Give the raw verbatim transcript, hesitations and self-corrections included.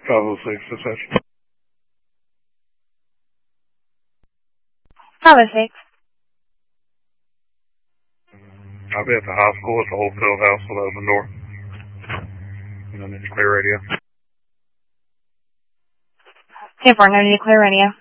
five oh six, dispatch. five oh six. I'll be at the high school at the whole field house with the open door. And I need to clear radio. ten four, no need to clear radio.